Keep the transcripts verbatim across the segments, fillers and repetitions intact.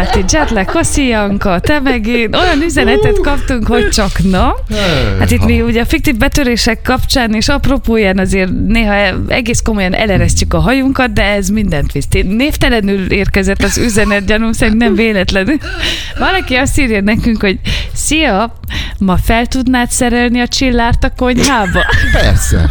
baráti jetlag, köszi Janka, te meg én. Olyan üzenetet kaptunk, hogy csak na. Hát itt mi ugye a fiktív betörések kapcsán és apropóján azért néha egész komolyan eleresztjük a hajunkat, de ez mindent visz. Névtelenül érkezett az üzenet, gyanúm szerint nem véletlenül. Valaki azt írja nekünk, hogy szia, ma fel tudnád szerelni a csillárt a konyhába? Persze.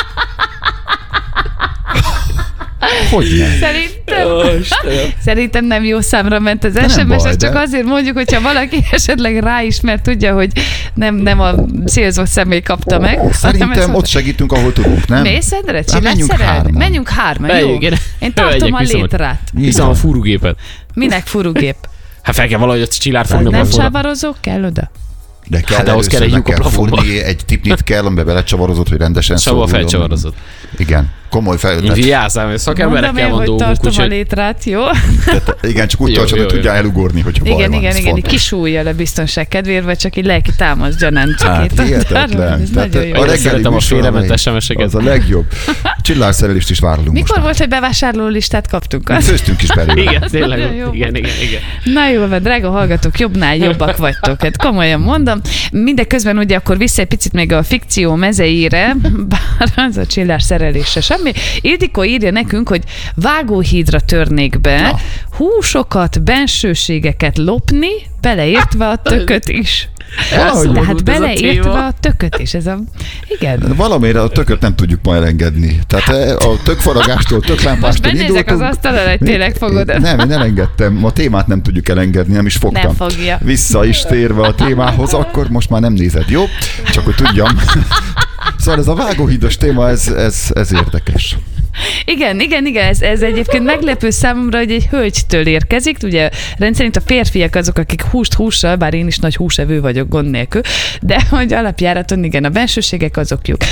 Hogyne? Szerintem, szerintem nem jó számra ment az es em es, ezt csak de... azért mondjuk, hogyha valaki esetleg ráismer, tudja, hogy nem, nem a célzott személy kapta meg. Szerintem ott segítünk, ahol tudunk, nem? Mész Endre? Csillát szerelni? Menjünk hárman, jó? Én tartom a létrát. Hiszem a furugépet. Minek furugép? Hát fel kell valahogy a csillát fogni a plafonra. Nem sávarozók kell oda? De kell hát ahhoz kell egy lyuk a plafonba. Egy tipnit kell, amiben belecsavarozott, hogy rendesen szóljon. Szóval felcsavarozott. Igen. Komoly fejlődés. Vigyázzál, szakemberekkel van dolgunk. Mondom én, hogy tartom a létrát, jó? Tehát, igen, csak úgy tartsad, hogy tudjál elugorni, hogyha igen, baj igen, van. Igen, igen, kisúlyjal a biztonság kedvéért, vagy csak egy lelki támasz gyanán. Hát, hihetetlen. Én szeretem a félrement es em es-eket. Az a legjobb. Csillárszerelést is várulunk. Mikor volt, hogy bevásárló listát kaptunk? Főztünk is belőle. Igen, tényleg. Igen, igen, igen. Na jó, mert drága hallgatók, jobbnál jobbak vagytok. Hát komolyan mondom. Mindeközben ugye akkor vissza egy picit még a fikció mezeire, bár az a csillárszerelésre semmi. Ildikó írja nekünk, hogy vágóhídra törnék be, na. Húsokat, bensőségeket lopni, beleértve a tököt is. Valahogy tehát beleértve a, a tököt is. Ez a... Igen. Valamire a tököt nem tudjuk ma elengedni. Tehát a tökfaragástól, töklámpástól indultunk. Most benézek az asztalra, hogy tényleg fogod. Nem, én elengedtem. A témát nem tudjuk elengedni, nem is fogtam. Nem fogja. Vissza is térve a témához, akkor most már nem nézed, jó? Csak hogy tudjam. Szóval ez a vágóhídos téma, ez, ez, ez érdekes. Igen, igen, igen, ez, ez egyébként meglepő számomra, hogy egy hölgytől érkezik. Ugye rendszerint a férfiak azok, akik húst hússal, bár én is nagy húsevő vagyok gond nélkül, de hogy alapjáraton igen, a bensőségek azok jók.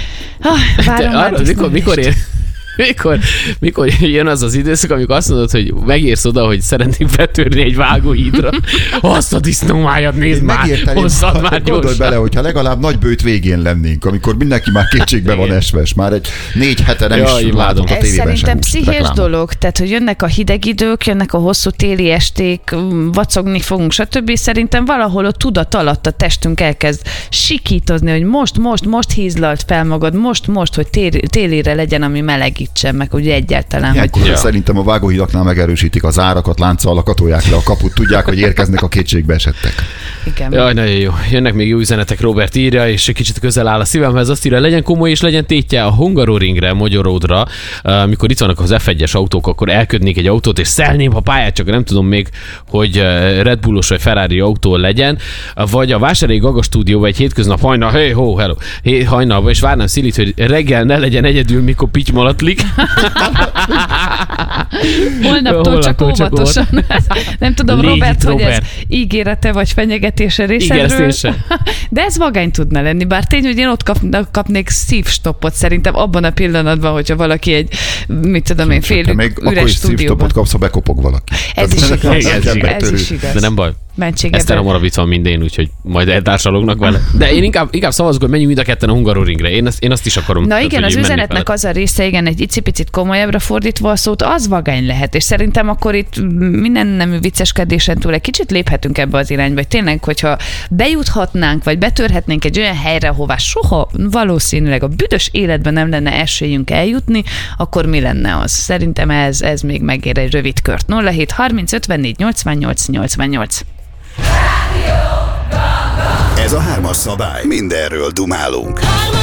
Ah, várom arra, mikor, mikor ér? Mikor, mikor jön az az időszak, amikor azt mondod, hogy megérsz oda, hogy szeretnék betörni egy vágóhídra. Azt a disznómájat, nézd már, hozzad már gyorsan. Gondolj bele, hogyha legalább Nagybőjt végén lennénk, amikor mindenki már kétségbe van esve, és már egy négy hete nem ja, is látott a tévében. Ez szerintem pszichés reklám. dolog, tehát hogy jönnek a hideg idők, jönnek a hosszú téli esték, vacogni fogunk, stb. Szerintem valahol a tudat alatt a testünk elkezd sikítozni, hogy most, most, most hízlalt fel magad, most, most, hogy tél, télire legyen, ami melegít. Sem, meg ugye egyáltalán. Ilyenkor ja. Szerintem a vágóhídaknál megerősítik az árakat, lánccal katolják le a kaput, tudják, hogy érkeznek a kétségbe esettek. Igen. Jaj, nagyon jó. Jönnek még jó üzenetek, Robert írja, és kicsit közel áll a szívemhez, azt írja, legyen komoly és legyen tétje a Hungaroringre, Magyaródra, amikor itt vannak az ef egyes autók, akkor elködnék egy autót, és szelném a pályát, csak nem tudom még, hogy Red Bullos vagy Ferrari autó legyen, vagy a Vásárhelyi Gaga stúdióba egy hétköznap hajnal, hey ho, hello, hey, hajnalba, és várnám Szilit, hogy reggel ne legyen egyedül, mikor pitymalatlik. Holnaptól csak óvatosan. Nem tudom, Légy Robert, hogy Robert. ez ígérete vagy fenyegetése részedről. De ez vagány tudna lenni, bár tény, hogy én ott kap, kapnék szívstoppot szerintem abban a pillanatban, hogyha valaki egy, mit tudom én, fél üres stúdióban. Akkor is szívstoppot kapsz, ha bekopog valaki. Ez is igaz. Ez is igaz. De nem baj. Eszter hamarabb itt van minden, úgyhogy majd eltársalognak vele. De én inkább, inkább szavazok, hogy menjünk mind a ketten a Hungaroringre. Én, én azt is akarom. Na igen, az üzenetnek az a része, igen, egy icipicit komolyabbra fordítva a szót, az vagány lehet. És szerintem akkor itt minden nemű vicceskedésen túl egy kicsit léphetünk ebbe az irányba. Hogy tényleg, hogyha bejuthatnánk, vagy betörhetnénk egy olyan helyre, ahová soha valószínűleg a büdös életben nem lenne esélyünk eljutni, akkor mi lenne az? Szerintem ez, ez még megér egy rövid kört. nulla hét harminc ötvennégy nyolcvannyolc nyolcvannyolc. Ez a hármas szabály. Mindenről dumálunk.